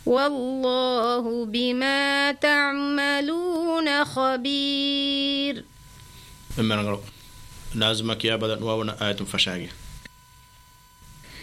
والله بما تعملون خبير. من لازمك يا بدن وانا آية فشاقة